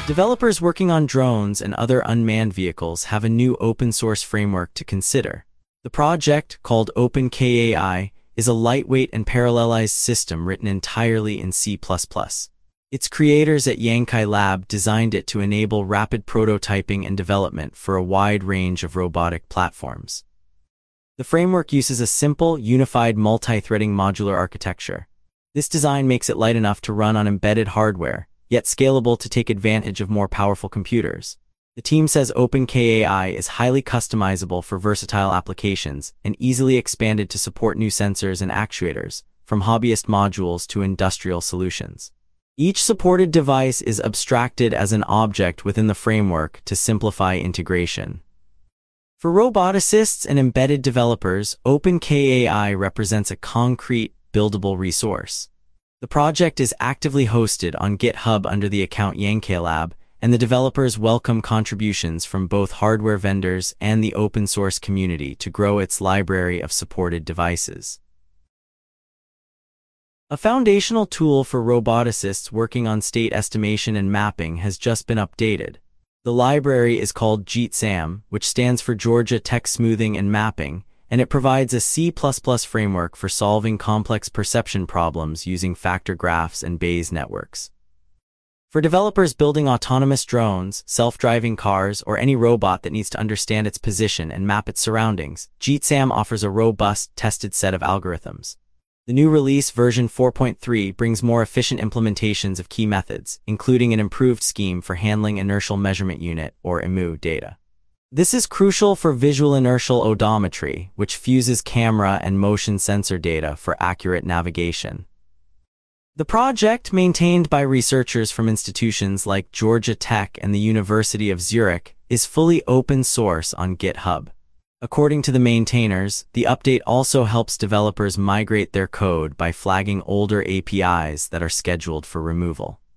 Developers working on drones and other unmanned vehicles have a new open-source framework to consider. The project, called OpenKAI, is a lightweight and parallelized system written entirely in C++. Its creators at Yankai Lab designed it to enable rapid prototyping and development for a wide range of robotic platforms. The framework uses a simple, unified multi-threading modular architecture. This design makes it light enough to run on embedded hardware, yet scalable to take advantage of more powerful computers. The team says OpenKAI is highly customizable for versatile applications and easily expanded to support new sensors and actuators, from hobbyist modules to industrial solutions. Each supported device is abstracted as an object within the framework to simplify integration. For roboticists and embedded developers, OpenKAI represents a concrete, buildable resource. The project is actively hosted on GitHub under the account Yankai Lab, and the developers welcome contributions from both hardware vendors and the open-source community to grow its library of supported devices. A foundational tool for roboticists working on state estimation and mapping has just been updated. The library is called GeotSam, which stands for Georgia Text Smoothing and Mapping, and it provides a C++ framework for solving complex perception problems using factor graphs and Bayes networks. For developers building autonomous drones, self-driving cars, or any robot that needs to understand its position and map its surroundings, GeotSam offers a robust, tested set of algorithms. The new release, version 4.3, brings more efficient implementations of key methods, including an improved scheme for handling inertial measurement unit, or IMU, data. This is crucial for visual inertial odometry, which fuses camera and motion sensor data for accurate navigation. The project, maintained by researchers from institutions like Georgia Tech and the University of Zurich, is fully open source on GitHub. According to the maintainers, the update also helps developers migrate their code by flagging older APIs that are scheduled for removal.